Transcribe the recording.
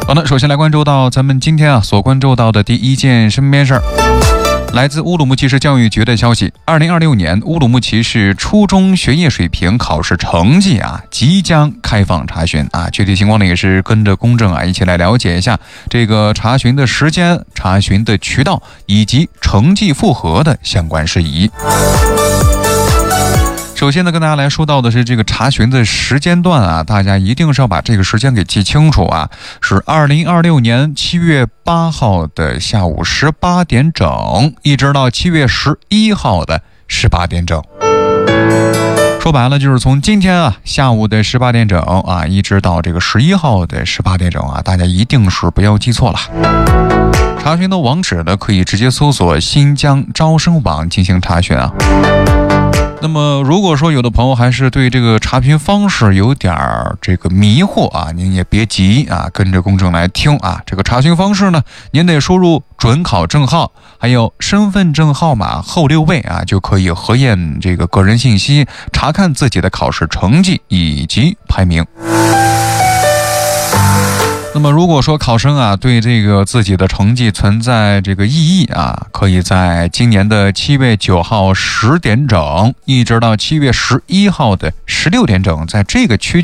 好的，首先来关注到咱们今天所关注到的第一件身边事儿。来自乌鲁木齐市教育局的消息，2026年乌鲁木齐市初中学业水平考试成绩即将开放查询具体情况呢也是跟着公正一起来了解一下这个查询的时间、查询的渠道以及成绩复核的相关事宜。首先呢，跟大家来说到的是这个查询的时间段大家一定是要把这个时间给记清楚是2026年7月8号的下午18点整，一直到7月11号的18点整。说白了就是从今天下午的18点整一直到这个11号的18点整大家一定是不要记错了。查询的网址呢，可以直接搜索新疆招生网进行查询那么如果说有的朋友还是对这个查询方式有点这个迷惑您也别急跟着公正来听这个查询方式呢，您得输入准考证号还有身份证号码后6位就可以核验这个个人信息，查看自己的考试成绩以及排名。那么如果说考生对这个自己的成绩存在这个异议可以在今年的7月9号10点整一直到7月11号的16点整，在这个区间